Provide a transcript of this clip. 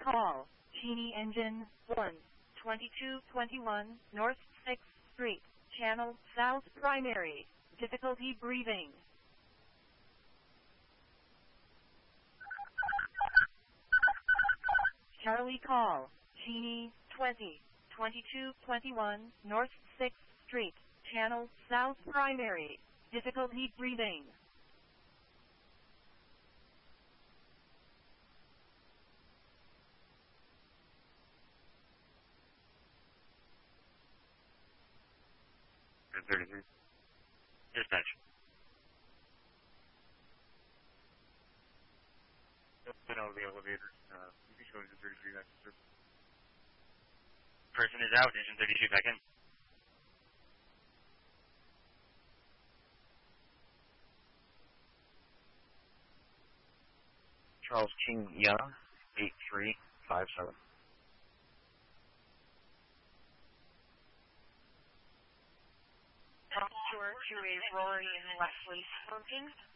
Call, Genie Engine 1, 2221 North 6th Street, Channel South Primary, difficulty breathing. Charlie Call, Genie 20, 2221 North 6th Street, Channel South Primary, difficulty breathing. Dispatch. Get out of the elevator. You can show Engine 33 back to service. Person is out. Engine 32 back in. Charles King Young, 8357. Stewart to a Rory and Leslie smoking.